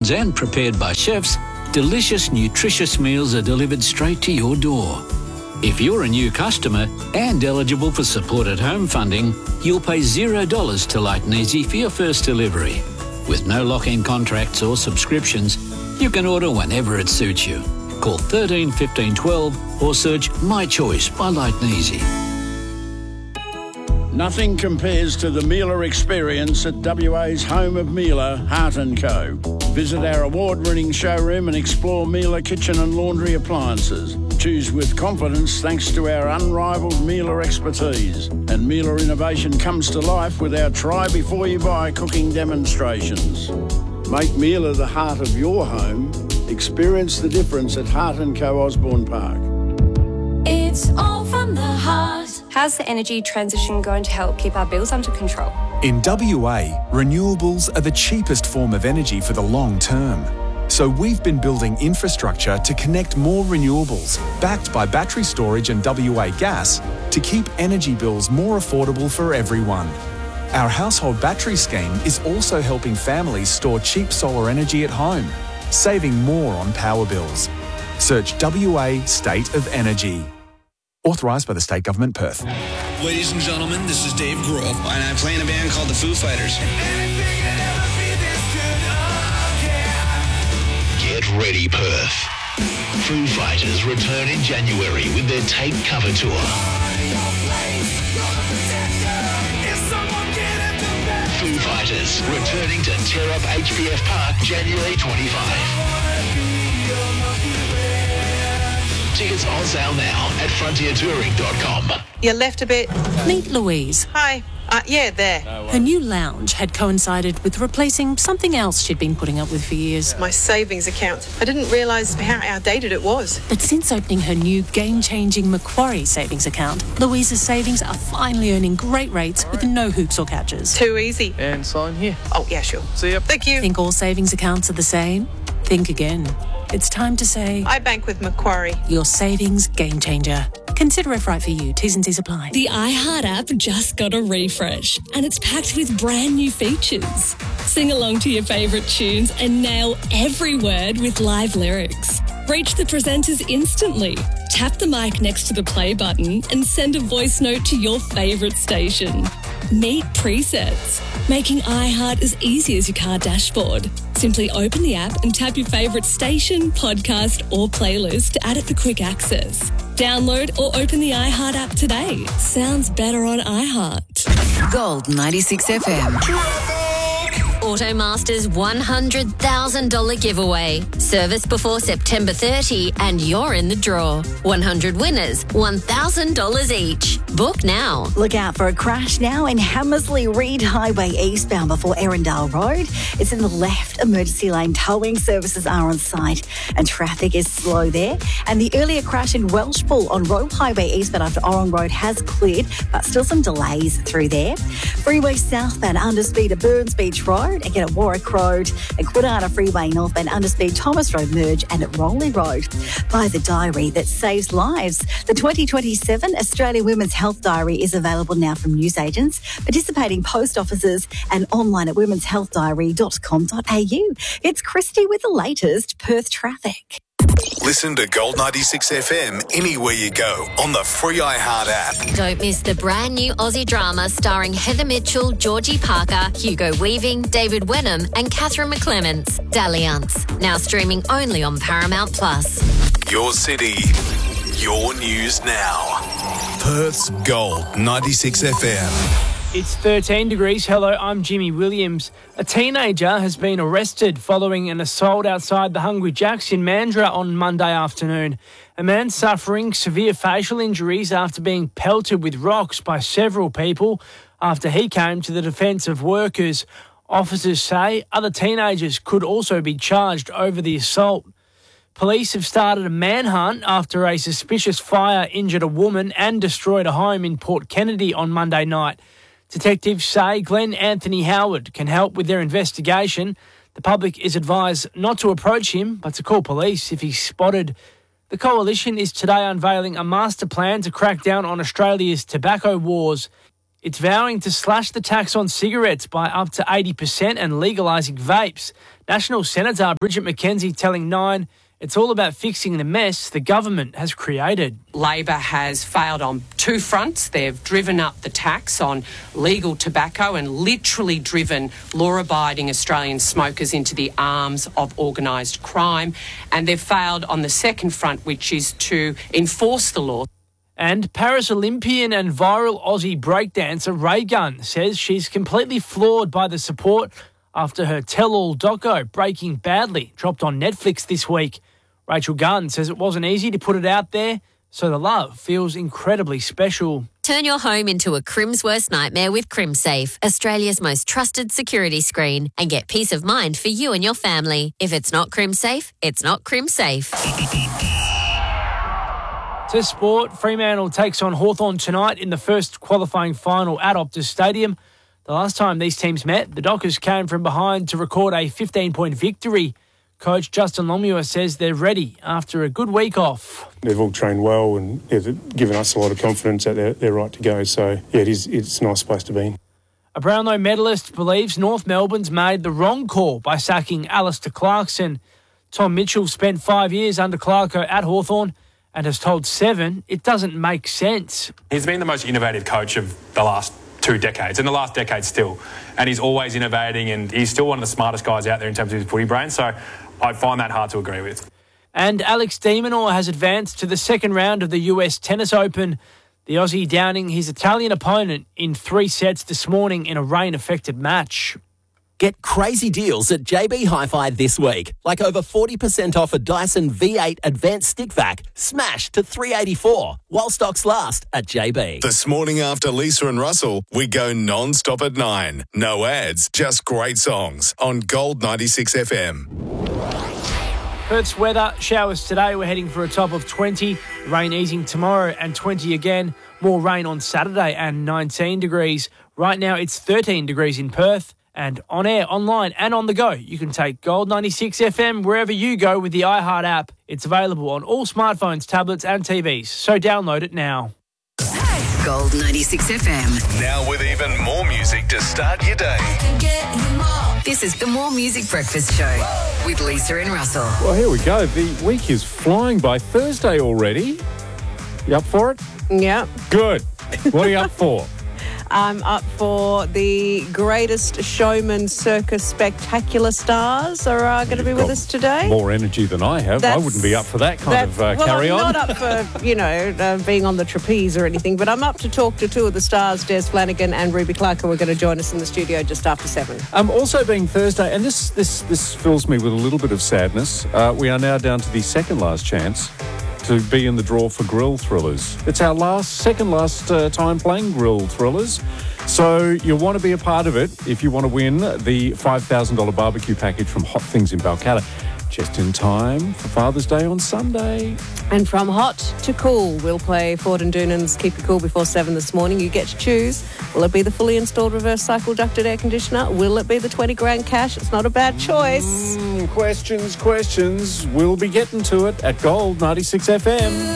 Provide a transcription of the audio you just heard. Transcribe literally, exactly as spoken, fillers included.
kitchens and prepared by chefs, delicious, nutritious meals are delivered straight to your door. If you're a new customer and eligible for supported home funding, you'll pay zero dollars to Light and Easy for your first delivery. With no lock-in contracts or subscriptions, you can order whenever it suits you. Call thirteen fifteen twelve or search My Choice by Light and Easy. Nothing compares to the Miele experience at W A's home of Miele, Hart and Co. Visit our award-winning showroom and explore Miele kitchen and laundry appliances. Choose with confidence thanks to our unrivalled Miele expertise. And Miele innovation comes to life with our try before you buy cooking demonstrations. Make Miele the heart of your home. Experience the difference at Hart and Co Osborne Park. It's all from the heart. How's the energy transition going to help keep our bills under control? In W A, renewables are the cheapest form of energy for the long term. So we've been building infrastructure to connect more renewables, backed by battery storage and W A Gas, to keep energy bills more affordable for everyone. Our household battery scheme is also helping families store cheap solar energy at home, saving more on power bills. Search W A State of Energy. Authorised by the State Government, Perth. Ladies and gentlemen, this is Dave Grohl, and I play in a band called the Foo Fighters. Get ready, Perth. Foo Fighters return in January with their Take Cover Tour. Foo Fighters returning to Tear Up H B F Park January twenty-fifth. Tickets on sale now at frontier touring dot com. You left a bit. Meet Louise. Hi. Uh, yeah, there. Her new lounge had coincided with replacing something else she'd been putting up with for years. My savings account. I didn't realise how outdated it was. But since opening her new game-changing Macquarie savings account, Louise's savings are finally earning great rates with no hoops or catches. Too easy. And sign here. Oh, yeah, sure. See ya. Thank you. Think all savings accounts are the same? Think again. It's time to say... I bank with Macquarie. Your savings game changer. Consider if right for you. T's and C's apply. The iHeart app just got a refresh and it's packed with brand new features. Sing along to your favourite tunes and nail every word with live lyrics. Reach the presenters instantly. Tap the mic next to the play button and send a voice note to your favourite station. Meet presets, making iHeart as easy as your car dashboard. Simply open the app and tap your favourite station, podcast or playlist to add it for quick access. Download or open the iHeart app today. Sounds better on iHeart. Gold ninety-six F M. Automaster's one hundred thousand dollars giveaway. Service before September thirtieth and you're in the draw. one hundred winners, one thousand dollars each. Book now. Look out for a crash now in Hammersley Reid Highway eastbound before Erindale Road. It's in the left emergency lane. Towing services are on site and traffic is slow there. And the earlier crash in Welshpool on Roe Highway eastbound after Orong Road has cleared, but still some delays through there. Freeway southbound underspeed at Burns Beach Road, again at Warwick Road, and Kwinana Freeway northbound underspeed Thomas Road merge and at Rowley Road. Buy the diary that saves lives. The twenty twenty-seven Australia Women's Health Diary is available now from newsagents, participating post offices and online at womens health diary dot com dot a u. It's Christy with the latest Perth traffic. Listen to Gold ninety-six F M anywhere you go on the free iHeart app. Don't miss the brand new Aussie drama starring Heather Mitchell, Georgie Parker, Hugo Weaving, David Wenham and Catherine McClements. Dalliance. Now streaming only on Paramount Plus. Your city, your news now. Perth's Gold ninety-six F M. It's thirteen degrees. Hello, I'm Jimmy Williams. A teenager has been arrested following an assault outside the Hungry Jack's in Mandurah on Monday afternoon. A man suffering severe facial injuries after being pelted with rocks by several people after he came to the defence of workers. Officers say other teenagers could also be charged over the assault. Police have started a manhunt after a suspicious fire injured a woman and destroyed a home in Port Kennedy on Monday night. Detectives say Glenn Anthony Howard can help with their investigation. The public is advised not to approach him, but to call police if he's spotted. The Coalition is today unveiling a master plan to crack down on Australia's tobacco wars. It's vowing to slash the tax on cigarettes by up to eighty percent and legalising vapes. National Senator Bridget McKenzie telling Nine it's all about fixing the mess the government has created. Labor has failed on two fronts. They've driven up the tax on legal tobacco and literally driven law-abiding Australian smokers into the arms of organised crime. And they've failed on the second front, which is to enforce the law. And Paris Olympian and viral Aussie breakdancer Ray Gunn says she's completely floored by the support after her tell-all doco, Breaking Badly, dropped on Netflix this week. Rachel Gunn says it wasn't easy to put it out there, so the love feels incredibly special. Turn your home into a Crim's worst nightmare with CrimSafe, Australia's most trusted security screen, and get peace of mind for you and your family. If it's not CrimSafe, it's not CrimSafe. To sport, Fremantle takes on Hawthorn tonight in the first qualifying final at Optus Stadium. The last time these teams met, the Dockers came from behind to record a fifteen-point victory. Coach Justin Longmuir says they're ready after a good week off. They've all trained well and yeah, they've given us a lot of confidence that they're, they're right to go. So, yeah, it is, it's a nice place to be. A Brownlow medalist believes North Melbourne's made the wrong call by sacking Alistair Clarkson. Tom Mitchell spent five years under Clarko at Hawthorn and has told Seven it doesn't make sense. He's been the most innovative coach of the last two decades, and the last decade still. And he's always innovating, and he's still one of the smartest guys out there in terms of his footy brain. So I find that hard to agree with. And Alex de Minaur has advanced to the second round of the U S Tennis Open. The Aussie downing his Italian opponent in three sets this morning in a rain-affected match. Get crazy deals at J B Hi-Fi this week. Like over forty percent off a Dyson V eight Advanced Stick Vac, smashed to three hundred eighty-four dollars while stocks last at J B. This morning after Lisa and Russell, we go non-stop at nine. No ads, just great songs on Gold ninety-six F M. Perth's weather, showers today. We're heading for a top of twenty. Rain easing tomorrow and twenty again. More rain on Saturday and nineteen degrees. Right now it's thirteen degrees in Perth. And on air, online and on the go, you can take Gold ninety-six F M wherever you go with the iHeart app. It's available on all smartphones, tablets and T Vs. So download it now. Gold ninety-six F M. Now with even more music to start your day. This is the More Music Breakfast Show with Lisa and Russell. Well, here we go. The week is flying by. Thursday already. You up for it? Yeah. Good. What are you up for? I'm up for the Greatest Showman Circus Spectacular Stars are uh, going to be with us today. More energy than I have. That's, I wouldn't be up for that kind of uh, well, carry I'm on. not up for, you know, uh, being on the trapeze or anything, but I'm up to talk to two of the stars, Des Flanagan and Ruby Clark, who are going to join us in the studio just after seven. Um, also being Thursday, and this, this, this fills me with a little bit of sadness, uh, we are now down to the second last chance to be in the draw for Grill Thrillers. It's our last, second last uh, time playing Grill Thrillers. So you'll want to be a part of it if you want to win the five thousand dollars barbecue package from Hot Things in Balcata. Just in time for Father's Day on Sunday. And from hot to cool, we'll play Ford and Doonan's Keep It Cool before seven this morning. You get to choose. Will it be the fully installed reverse cycle ducted air conditioner? Will it be the twenty grand cash? It's not a bad choice. Mm, questions, questions. We'll be getting to it at Gold ninety-six F M.